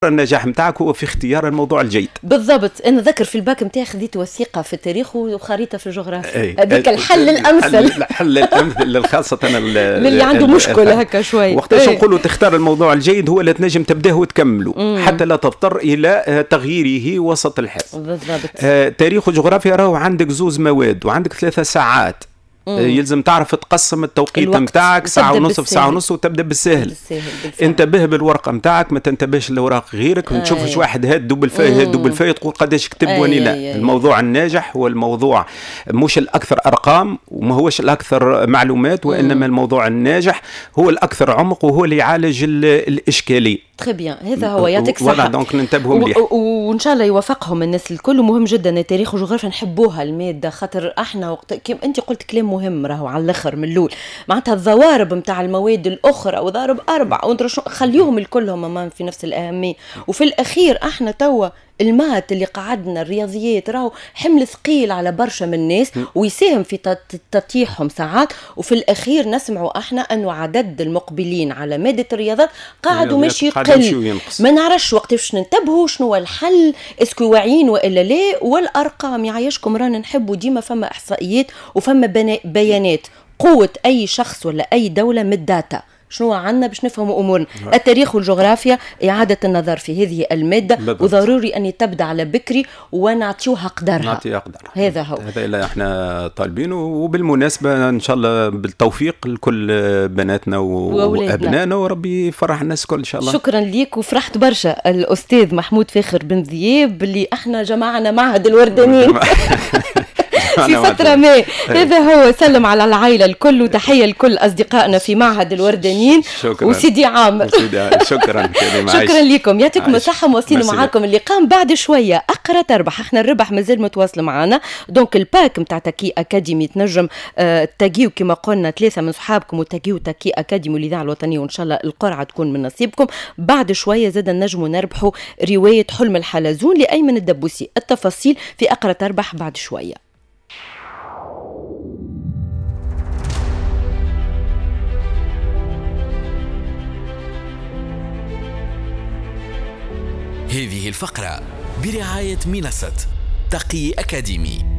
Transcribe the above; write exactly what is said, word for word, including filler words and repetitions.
النجاح نتاعك هو في اختيار الموضوع الجيد. بالضبط. انا ذكر في الباك نتاعي خذيت وثيقه في التاريخ وخريطه في الجغرافيا، هذيك الحل الامثل. الحل الامثل خاصه اللي عنده مشكله هكا شوي. وقتاش نقولوا تختار الموضوع الجيد هو اللي تنجم تبداه وتكمله حتى لا تضطر الى تغييره وسط الحصه. بالضبط. آه تاريخ وجغرافيا راهو عندك زوز مواد وعندك ثلاثة ساعات. مم. يلزم تعرف تقسم التوقيت نتاعك ساعة ونص في ساعة ونص وتبدا بالسهل. بالسهل انتبه بالورقة نتاعك، ما تنتبهش لوراق غيرك. ما آه تشوفش واحد هادو بالفاي هادو بالفاي تقول قداش كتب آه واني لا. آه الموضوع الناجح هو الموضوع مش الأكثر أرقام وما هوش الأكثر معلومات، وإنما الموضوع الناجح هو الأكثر عمق وهو اللي يعالج الإشكالية. تري بيان، هذا هو. يعطيك الصحة. دونك ننتبهوا مليح وإن شاء الله يوفقهم الناس الكل. ومهم جدا التاريخ والجغرافيا نحبوها المادة، خاطر احنا وقت كيف انت قلت كلام مهم راهو على الاخر من الاول، معناتها الضوارب نتاع المواد الاخرى وضارب اربع وانت خليهم الكلهم امام في نفس الاهميه. وفي الاخير احنا توا المات اللي قعدنا الرياضيات راهو حمل ثقيل على برشا من الناس ويساهم في تطيحهم ساعات، وفي الاخير نسمعوا احنا انه عدد المقبلين على ماده الرياضات قاعدوا ماشي يقل. ما نعرفش وقت باش ننتبهوا شنو هو الحل، اسكو واعيين والا لا. والارقام يعيشكم رانا نحبوا ديما فما احصائيات وفما بيانات. قوه اي شخص ولا اي دوله من الداتا شنو عنا باش نفهموا امورنا. التاريخ والجغرافيا اعاده النظر في هذه الماده بالضبط. وضروري ان تبدا على بكري ونعطيوها قدرها. نعطيها قدرها. هذا هو. هذا اللي احنا طالبينه. وبالمناسبه ان شاء الله بالتوفيق لكل بناتنا وابنائنا وربي يفرح الناس الكل ان شاء الله. شكرا ليك وفرحت برشا الاستاذ محمود فاخر بن ذياب اللي احنا جمعنا معهد الوردانيين في فترة ما. هذا هو. سلم على العائلة الكل وتحية لكل أصدقائنا في معهد الوردانيين وسيدي عامر. شكرا شكرا لكم. يعطيكم الصحة. مواصلين معاكم اللي قام بعد شوية أقرأ تربح. احنا الربح مازال متواصل معنا. دونك الباك متاع تاكي أكاديمي تنجم اه تاجيو كما قلنا ثلاثة من صحابكم وتاجيو تاكي أكاديمي الإذاعة الوطنية، وإن شاء الله القرعة تكون من نصيبكم. بعد شوية زاد النجم نربحوا رواية حلم الحلزون لأيمن الدبوسي. التفاصيل في أقرأ تربح بعد شوية. هذه الفقرة برعاية منصة تقي أكاديمي.